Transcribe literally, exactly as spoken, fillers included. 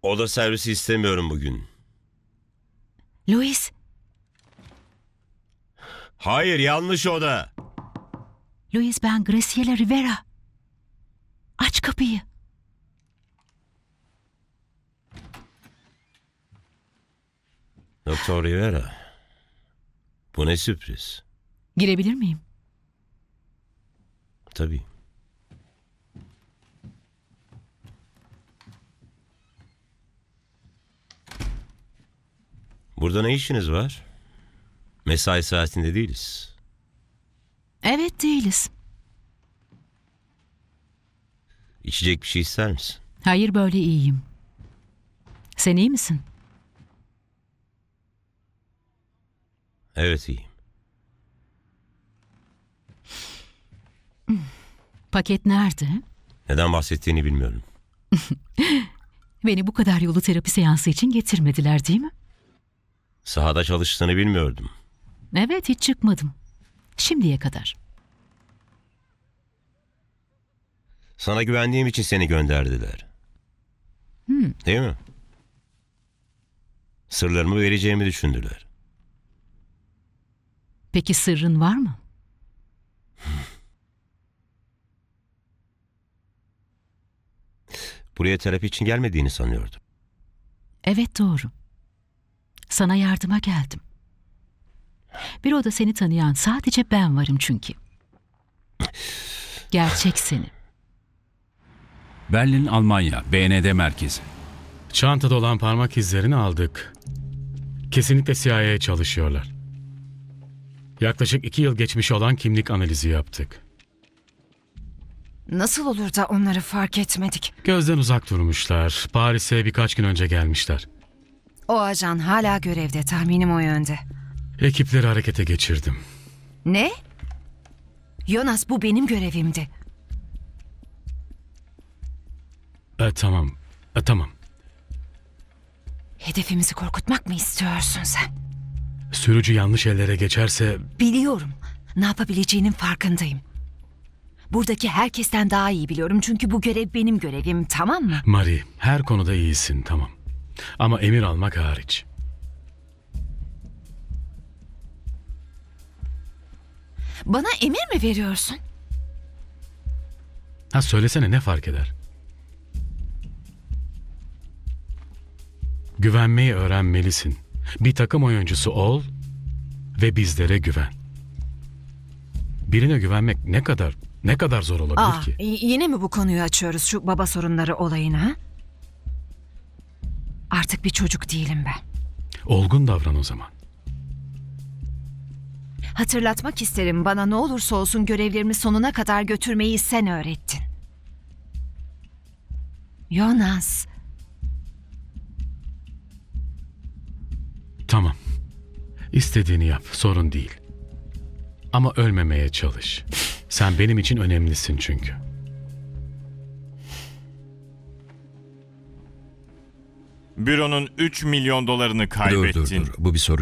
Oda servisi istemiyorum bugün. Louis, Hayır, yanlış oda. Louis ben Graciela Rivera. Aç kapıyı. Doktor Rivera. Bu ne sürpriz. Girebilir miyim? Tabii. Burada ne işiniz var? Mesai saatinde değiliz. Evet, değiliz. İçecek bir şey ister misin? Hayır, böyle iyiyim. Sen iyi misin? Evet, iyiyim. Paket nerede? Neden bahsettiğini bilmiyorum. Beni bu kadar yolu terapi seansı için getirmediler, değil mi? Sahada çalıştığını bilmiyordum. Evet, hiç çıkmadım. Şimdiye kadar. Sana güvendiğim için seni gönderdiler. Hmm. Değil mi? Sırlarımı vereceğimi düşündüler. Peki sırrın var mı? Buraya terapi için gelmediğini sanıyordum. Evet, doğru. Sana yardıma geldim. Bir oda seni tanıyan sadece ben varım çünkü. Gerçek seni. Berlin, Almanya, B N D merkezi. Çantada olan parmak izlerini aldık. Kesinlikle C I A'ya çalışıyorlar. Yaklaşık iki yıl geçmiş olan kimlik analizi yaptık. Nasıl olur da onları fark etmedik? Gözden uzak durmuşlar. Paris'e birkaç gün önce gelmişler. O ajan hala görevde, tahminim o yönde. Ekipleri harekete geçirdim. Ne? Jonas, bu benim görevimdi. E, tamam, e, tamam. Hedefimizi korkutmak mı istiyorsun sen? Sürücü yanlış ellere geçerse Biliyorum. Ne yapabileceğinin farkındayım. Buradaki herkesten daha iyi biliyorum çünkü bu görev benim görevim, tamam mı? Marie, her konuda iyisin, tamam. Ama emir almak hariç. Bana emir mi veriyorsun? Ha söylesene, ne fark eder? Güvenmeyi öğrenmelisin. Bir takım oyuncusu ol ve bizlere güven. Birine güvenmek ne kadar, ne kadar zor olabilir Aa, ki? y- yine mi bu konuyu açıyoruz, şu baba sorunları olayını ha? Artık bir çocuk değilim ben. Olgun davran o zaman. Hatırlatmak isterim, bana ne olursa olsun görevlerimi sonuna kadar götürmeyi sen öğrettin. Jonas, Tamam. İstediğini yap, sorun değil. Ama ölmemeye çalış. Sen benim için önemlisin çünkü. Büronun üç milyon dolarını kaybettin. Dur dur dur. Bu bir soru